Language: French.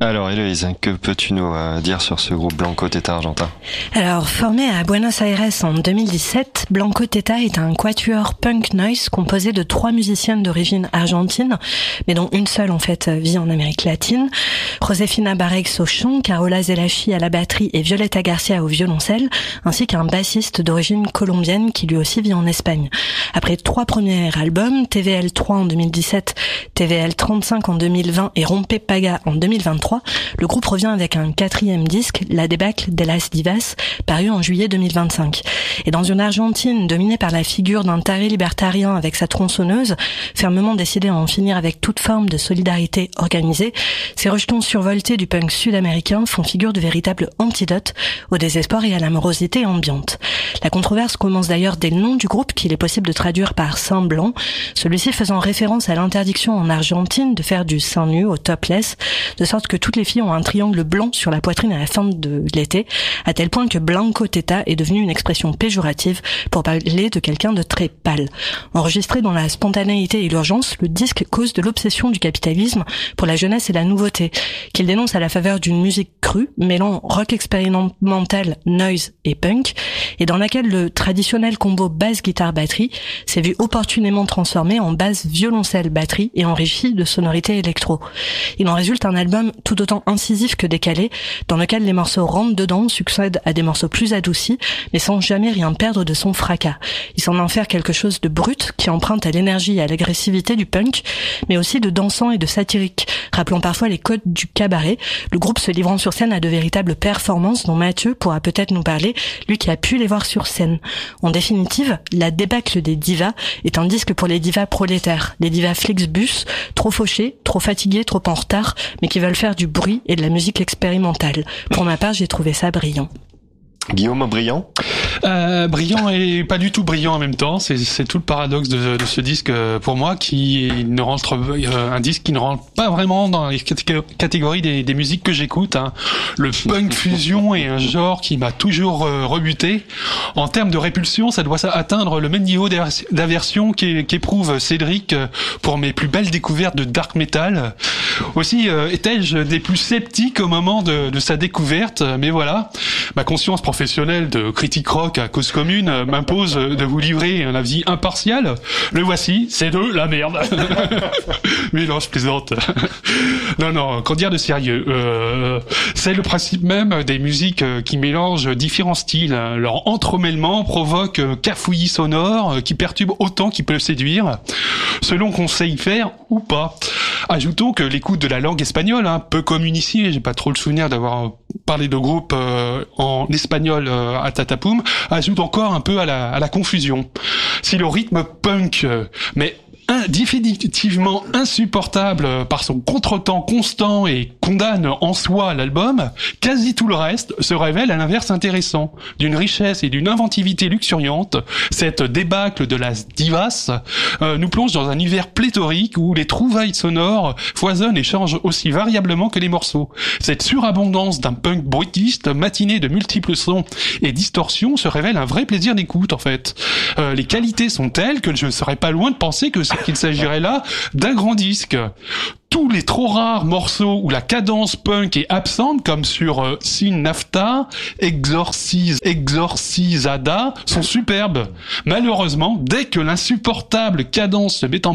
Alors Héloïse, que peux-tu nous dire sur ce groupe Blanco Teta argentin? Alors, formé à Buenos Aires en 2017, Blanco Teta est un quatuor punk noise composé de 3 musiciennes d'origine argentine, mais dont une seule en fait vit en Amérique latine. Josefina Barrex au chant, Carola Zelachi à la batterie et Violeta Garcia au violoncelle, ainsi qu'un bassiste d'origine colombienne qui lui aussi vit en Espagne. Après 3 premiers albums, TVL 3 en 2017, TVL 35 en 2020 et Rompe Paga en 2023, le groupe revient avec un 4e disque, La débâcle de las divas, paru en juillet 2025. Et dans une Argentine dominée par la figure d'un taré libertarien avec sa tronçonneuse, fermement décidé à en finir avec toute forme de solidarité organisée, ces rejetons survoltés du punk sud-américain font figure de véritable antidote au désespoir et à la morosité ambiante. La controverse commence d'ailleurs dès le nom du groupe qu'il est possible de traduire par Saint Blanc, celui-ci faisant référence à l'interdiction en Argentine de faire du sein nu au topless, de sorte que toutes les filles ont un triangle blanc sur la poitrine à la fin de l'été, à tel point que Blanco Teta est devenu une expression péjorative pour parler de quelqu'un de très pâle. Enregistré dans la spontanéité et l'urgence, le disque cause de l'obsession du capitalisme pour la jeunesse et la nouveauté, qu'il dénonce à la faveur d'une musique crue, mêlant rock expérimental, noise et punk, et dans laquelle le traditionnel combo basse-guitare-batterie s'est vu opportunément transformé en basse violoncelle-batterie et enrichi de sonorités électro. Il en résulte un album tout autant incisif que décalé, dans lequel les morceaux rentrent dedans, succèdent à des morceaux plus adoucis, mais sans jamais rien perdre de son fracas. Il s'en en faire quelque chose de brut, qui emprunte à l'énergie et à l'agressivité du punk, mais aussi de dansant et de satirique, rappelant parfois les codes du cabaret, le groupe se livrant sur scène à de véritables performances dont Mathieu pourra peut-être nous parler, lui qui a pu les voir sur scène. En définitive, La débâcle des divas est un disque pour les divas prolétaires, les divas Flixbus, trop fauchées, trop fatiguées, trop en retard, mais qui veulent faire du bruit et de la musique expérimentale. Pour ma part, j'ai trouvé ça brillant. Guillaume, brillant? Brillant et pas du tout brillant en même temps. C'est tout le paradoxe de ce disque pour moi, qui ne rentre un disque qui ne rentre pas vraiment dans les catégories des musiques que j'écoute. Hein. Le punk fusion est un genre qui m'a toujours rebuté. En termes de répulsion, ça doit atteindre le même niveau d'aversion qu'éprouve Cédric pour mes plus belles découvertes de dark metal. Aussi étais-je des plus sceptiques au moment de sa découverte, mais voilà, ma conscience professionnelle de critique rock à cause commune m'impose de vous livrer un avis impartial. Le voici, c'est de la merde. Mais non, je plaisante. Non, qu'en dire de sérieux, c'est le principe même des musiques qui mélangent différents styles. Leur entremêlement provoque cafouillis sonore qui perturbe autant qu'il peut séduire, selon qu'on sait y faire ou pas. Ajoutons que l'écoute de la langue espagnole, peu comme initié, j'ai pas trop le souvenir d'avoir parlé de groupe en espagnol à Tatapoum, ajoute encore un peu à la confusion. Si le rythme punk, mais définitivement insupportable par son contretemps constant et condamne en soi l'album, quasi tout le reste se révèle à l'inverse intéressant. D'une richesse et d'une inventivité luxuriante, cette débâcle de las divas nous plonge dans un univers pléthorique où les trouvailles sonores foisonnent et changent aussi variablement que les morceaux. Cette surabondance d'un punk brutiste, matiné de multiples sons et distorsions, se révèle un vrai plaisir d'écoute en fait. Les qualités sont telles que je ne serais pas loin de penser qu'il s'agirait là d'un grand disque. Tous les trop rares morceaux où la cadence punk est absente, comme sur Sin Nafta, Exorcisada, sont superbes. Malheureusement, dès que l'insupportable cadence se met en